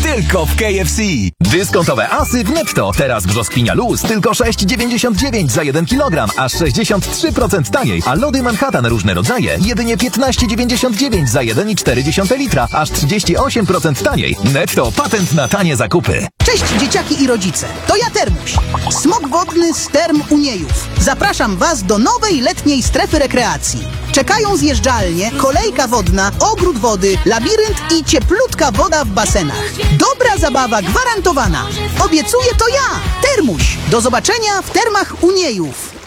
tylko w KFC. Dyskontowe asy w netto. Teraz brzoskwinia luz tylko 6,99 za 1 kg, aż 63% taniej. A lody Manhattan różne rodzaje jedynie 15,99 za 1,4 litra, aż 38% taniej. Netto, patent na tanie zakupy. Cześć dzieciaki i rodzice, to ja Termuś. Smok wodny z Term Uniejów. Zapraszam Was do nowej letniej strefy rekreacji. Czekają zjeżdżalnie, kolejka wodna, ogród wody, labirynt i cieplutka woda w basenach. Dobra zabawa gwarantowana. Obiecuję to ja, Termuś. Do zobaczenia w Termach Uniejów.